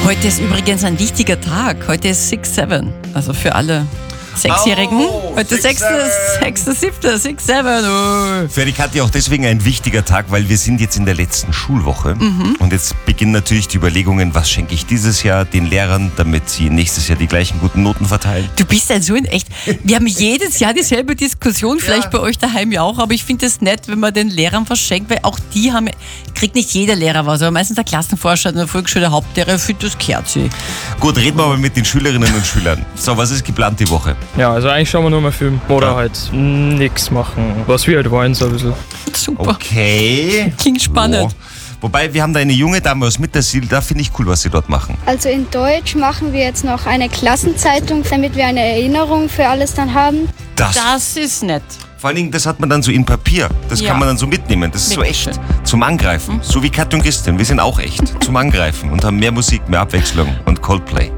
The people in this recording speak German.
Heute ist übrigens ein wichtiger Tag. Heute ist 6-7, also für alle Sechsjährigen. Heute ist 6.7., 6-7. Für die Kathi auch deswegen ein wichtiger Tag, weil wir sind jetzt in der letzten Schulwoche. Und jetzt beginnen natürlich die Überlegungen, was schenke ich dieses Jahr den Lehrern, damit sie nächstes Jahr die gleichen guten Noten verteilen. Du bist ein so ein echt... Wir haben jedes Jahr dieselbe Diskussion, vielleicht bei euch daheim ja auch, aber ich finde es nett, wenn man den Lehrern was schenkt, weil auch die haben... Kriegt nicht jeder Lehrer was, aber meistens der Klassenvorstand in der Volksschule, der Hauptlehrer, für das kehrt sie. Gut, reden wir aber mit den Schülerinnen und Schülern. So, was ist geplant die Woche? Ja, also eigentlich schauen wir nur mal Film oder halt nichts machen, was wir halt wollen, so ein bisschen. Super. Okay. Klingt spannend. Wobei, wir haben da eine junge Dame aus Mittersiel, da finde ich cool, was sie dort machen. Also in Deutsch machen wir jetzt noch eine Klassenzeitung, damit wir eine Erinnerung für alles dann haben. Das ist nett. Vor allen Dingen, das hat man dann so in Papier. Das kann man dann so mitnehmen. Das ist so echt. Zum Angreifen. So wie Katja und Christian. Wir sind auch echt. Zum Angreifen und haben mehr Musik, mehr Abwechslung und Coldplay.